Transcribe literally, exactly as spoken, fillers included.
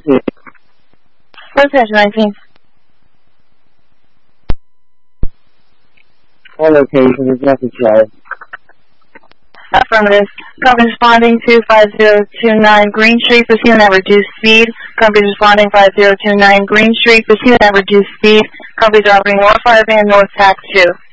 nineteen. Rotation nineteen. All location is necessary. Affirmative. Company responding to five zero two nine Green Street, proceeding at reduced speed. Company responding five zero two nine Green Street, proceeding at reduced speed. Company driving one five and North Tax two.